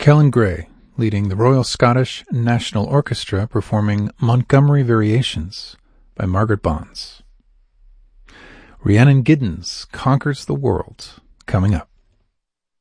Kellen Gray, leading the Royal Scottish National Orchestra, performing Montgomery Variations by Margaret Bonds. Rhiannon Giddens Conquers the World, coming up.